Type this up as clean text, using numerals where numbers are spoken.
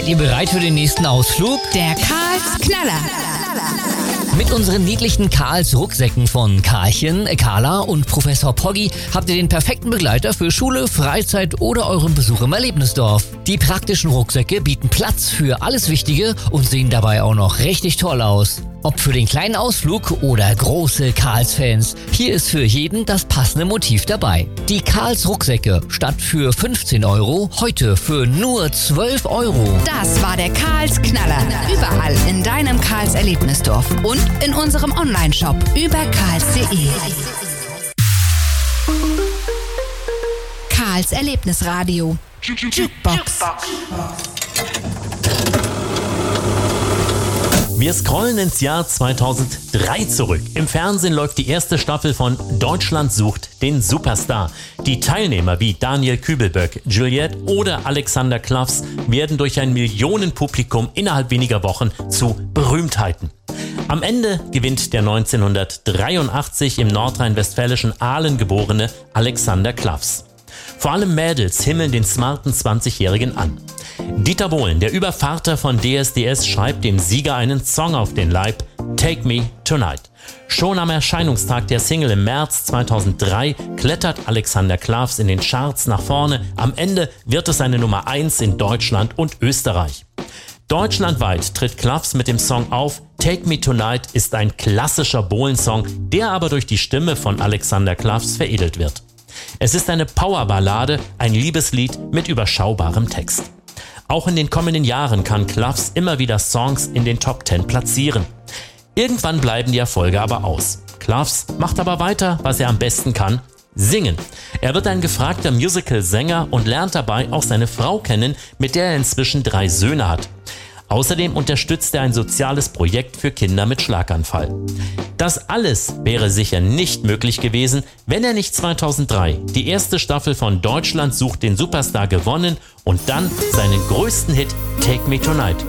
Seid ihr bereit für den nächsten Ausflug? Der Karls Knaller. Mit unseren niedlichen Karls Rucksäcken von Karlchen, Carla und Professor Poggi habt ihr den perfekten Begleiter für Schule, Freizeit oder euren Besuch im Erlebnisdorf. Die praktischen Rucksäcke bieten Platz für alles Wichtige und sehen dabei auch noch richtig toll aus. Ob für den kleinen Ausflug oder große Karls-Fans, hier ist für jeden das passende Motiv dabei. Die Karls Rucksäcke statt für 15 € heute für nur 12 €. Das war der Karls Knaller. Überall in deinem Karls Erlebnisdorf und in unserem Onlineshop über karls.de. Karls Erlebnisradio. Jukebox. Wir scrollen ins Jahr 2003 zurück. Im Fernsehen läuft die erste Staffel von Deutschland sucht den Superstar. Die Teilnehmer wie Daniel Kübelböck, Juliette oder Alexander Klaffs werden durch ein Millionenpublikum innerhalb weniger Wochen zu Berühmtheiten. Am Ende gewinnt der 1983 im nordrhein-westfälischen Aalen geborene Alexander Klaffs. Vor allem Mädels himmeln den smarten 20-Jährigen an. Dieter Bohlen, der Übervater von DSDS, schreibt dem Sieger einen Song auf den Leib, Take Me Tonight. Schon am Erscheinungstag der Single im März 2003 klettert Alexander Klaffs in den Charts nach vorne. Am Ende wird es eine Nummer 1 in Deutschland und Österreich. Deutschlandweit tritt Klaffs mit dem Song auf. Take Me Tonight ist ein klassischer Bohlen-Song, der aber durch die Stimme von Alexander Klaffs veredelt wird. Es ist eine Powerballade, ein Liebeslied mit überschaubarem Text. Auch in den kommenden Jahren kann Klaffs immer wieder Songs in den Top 10 platzieren. Irgendwann bleiben die Erfolge aber aus. Klaffs macht aber weiter, was er am besten kann: singen. Er wird ein gefragter Musical-Sänger und lernt dabei auch seine Frau kennen, mit der er inzwischen 3 Söhne hat. Außerdem unterstützt er ein soziales Projekt für Kinder mit Schlaganfall. Das alles wäre sicher nicht möglich gewesen, wenn er nicht 2003 die erste Staffel von Deutschland sucht den Superstar gewonnen und dann seinen größten Hit Take Me Tonight